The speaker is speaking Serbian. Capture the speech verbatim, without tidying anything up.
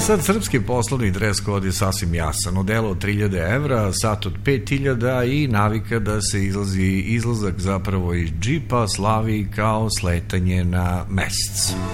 sad srpski poslovni dres kod je sasvim jasan. Odelo od tri hiljade evra, sat od pet hiljada i navika da se izlazi izlazak zapravo iz džipa slavi kao sletanje na mesec.